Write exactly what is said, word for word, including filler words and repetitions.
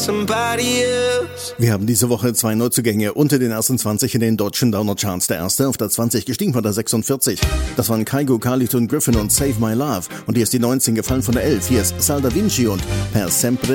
somebody else. Wir haben diese Woche zwei Neuzugänge unter den ersten zwanzig in den deutschen Downer-Charts. Der erste auf der zwanzig, gestiegen von der sechsundvierzig. Das waren Kygo, Carlito und Griffin und Save My Love. Und hier ist die neunzehn, gefallen von der elf. Hier ist Sal Da Vinci und Per Sempre